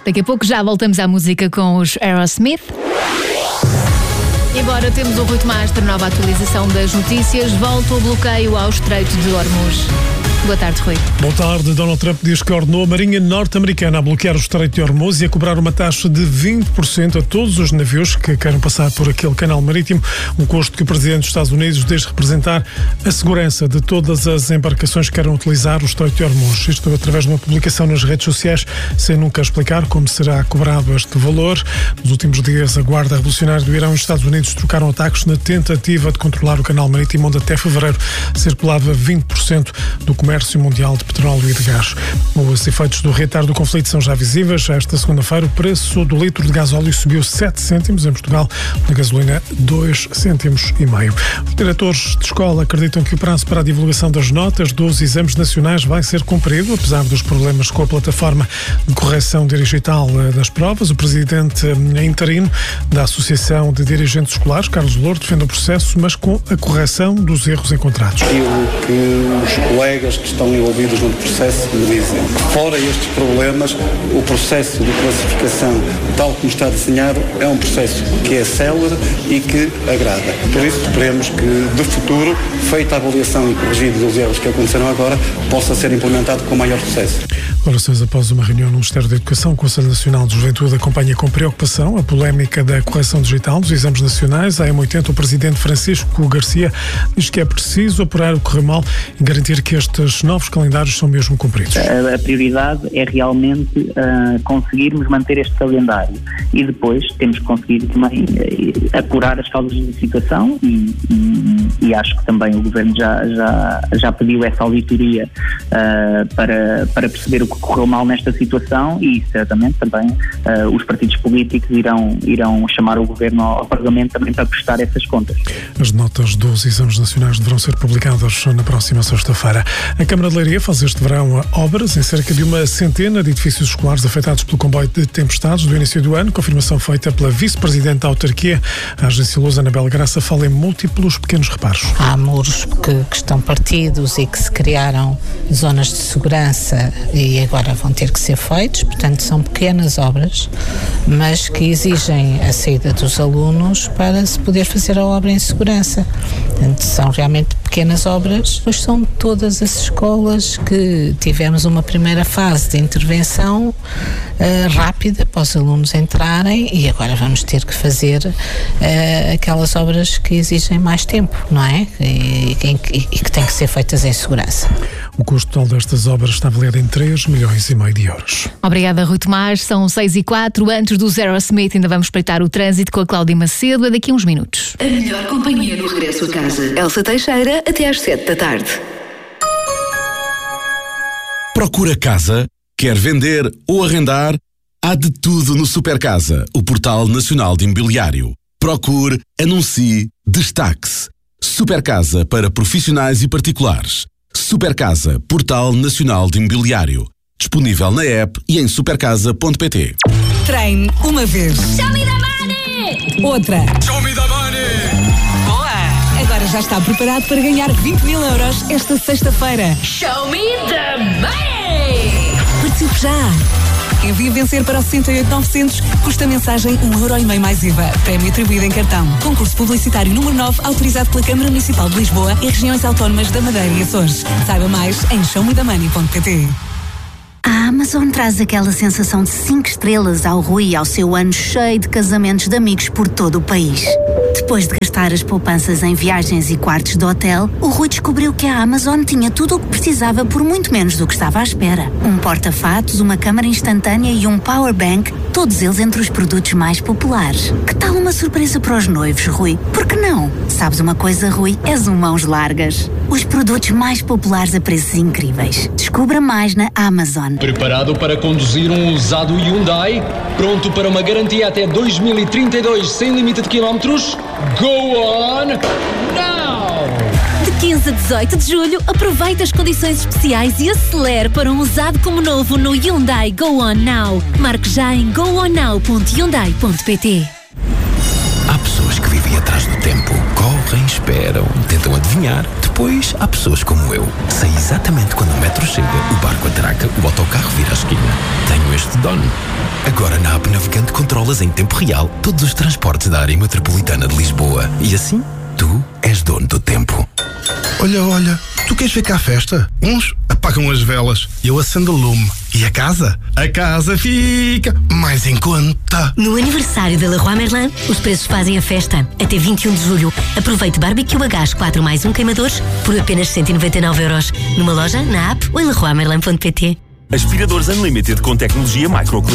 Daqui a pouco já voltamos à música com os Aerosmith. E agora temos o Rui Tomás para nova atualização das notícias. Volta o bloqueio ao Estreito de Hormuz. Boa tarde, Rui. Boa tarde. Donald Trump diz que ordenou a Marinha Norte-Americana a bloquear o Estreito de Hormuz e a cobrar uma taxa de 20% a todos os navios que queiram passar por aquele canal marítimo, um custo que o Presidente dos Estados Unidos diz representar a segurança de todas as embarcações que queiram utilizar o Estreito de Hormuz. Isto através de uma publicação nas redes sociais, sem nunca explicar como será cobrado este valor. Nos últimos dias, a Guarda Revolucionária do Irão e os Estados Unidos trocaram ataques na tentativa de controlar o canal marítimo, onde até fevereiro circulava 20% do comércio mundial de petróleo e de gás. Os efeitos do reatar do conflito são já visíveis. Esta segunda-feira, o preço do litro de gasóleo subiu 7 cêntimos em Portugal, na gasolina 2,5 cêntimos. Os diretores de escola acreditam que o prazo para a divulgação das notas dos exames nacionais vai ser cumprido, apesar dos problemas com a plataforma de correção digital das provas. O presidente interino da Associação de Dirigentes Escolares, Carlos Louro, defende o processo, mas com a correção dos erros encontrados. Aquilo que os colegas que estão envolvidos no processo me dizem. Fora estes problemas, o processo de classificação, tal como está desenhado, é um processo que é célere e que agrada. Por isso, esperemos que, de futuro, feita a avaliação e corrigido os erros que aconteceram agora, possa ser implementado com maior sucesso. Orações após uma reunião no Ministério da Educação, o Conselho Nacional de Juventude acompanha com preocupação a polémica da correção digital dos exames nacionais. A M80, o presidente Francisco Garcia diz que é preciso apurar o que correu mal e garantir que estes novos calendários são mesmo cumpridos. A prioridade é realmente conseguirmos manter este calendário e depois temos que conseguir também apurar as causas da situação e acho que também o Governo já pediu essa auditoria para perceber o que correu mal nesta situação e certamente também os partidos políticos irão chamar o Governo ao Parlamento também para prestar essas contas. As notas dos exames nacionais deverão ser publicadas na próxima sexta-feira. A Câmara de Leiria faz este verão obras em cerca de uma centena de edifícios escolares afetados pelo comboio de tempestades do início do ano. Confirmação feita pela vice-presidente da autarquia. A agência Lusa, Anabela Graça, fala em múltiplos pequenos reparos. Há muros que estão partidos e que se criaram zonas de segurança e agora vão ter que ser feitos, portanto são pequenas obras, mas que exigem a saída dos alunos para se poder fazer a obra em segurança. Portanto, são realmente pequenas obras, pois são todas as escolas que tivemos uma primeira fase de intervenção rápida para os alunos entrarem e agora vamos ter que fazer aquelas obras que exigem mais tempo, não é? E que têm que ser feitas em segurança. O custo total destas obras está avaliado em 3,5 milhões de euros. Obrigada, Rui Tomás. São 6h04. Antes do Aerosmith ainda vamos espreitar o trânsito com a Cláudia Macedo. É daqui a uns minutos. A melhor companhia no regresso a casa. Elsa Teixeira, até às 7 da tarde. Procura casa? Quer vender ou arrendar? Há de tudo no Supercasa, o portal nacional de imobiliário. Procure, anuncie, destaque-se. Supercasa para profissionais e particulares. Supercasa, portal nacional de imobiliário. Disponível na app e em supercasa.pt. Treine uma vez. Show me the money! Outra. Show me the money! Boa! Agora já está preparado para ganhar 20 mil euros esta sexta-feira. Show me the money! Participe já! Envie vencer para o 68900, custa mensagem 1,5€ mais IVA. Prémio atribuído em cartão. Concurso publicitário número 9, autorizado pela Câmara Municipal de Lisboa e regiões autónomas da Madeira e Açores. Saiba mais em showmedamoney.pt. A Amazon traz aquela sensação de 5 estrelas ao Rui e ao seu ano cheio de casamentos de amigos por todo o país. Depois de gastar as poupanças em viagens e quartos de hotel, o Rui descobriu que a Amazon tinha tudo o que precisava por muito menos do que estava à espera. Um porta-fatos, uma câmara instantânea e um power bank, todos eles entre os produtos mais populares. Que tal uma surpresa para os noivos, Rui? Por que não? Sabes uma coisa, Rui? És mãos largas. Os produtos mais populares a preços incríveis. Descubra mais na Amazon. Preparado para conduzir um usado Hyundai? Pronto para uma garantia até 2032 sem limite de quilómetros? Go on now! De 15 a 18 de julho, aproveite as condições especiais e acelere para um usado como novo no Hyundai Go On Now. Marque já em gooonnow.hyundai.pt. Há pessoas que vivem atrás do tempo. correm, esperam, tentam adivinhar. Depois há pessoas como eu. Sei exatamente quando o metro chega, o barco atraca, o autocarro vira a esquina. Tenho este dono. Agora na app Navegante controlas em tempo real todos os transportes da área metropolitana de Lisboa. E assim, tu és dono do tempo. Olha, tu queres ver cá a festa? Uns apagam as velas, eu acendo o lume. E a casa? A casa fica mais em conta. No aniversário da Leroy Merlin, os preços fazem a festa. Até 21 de julho. Aproveite barbecue a gás 4 mais 1 queimadores por apenas 199€. Numa loja, na app ou em leroymerlin.pt. Aspiradores Unlimited com tecnologia micro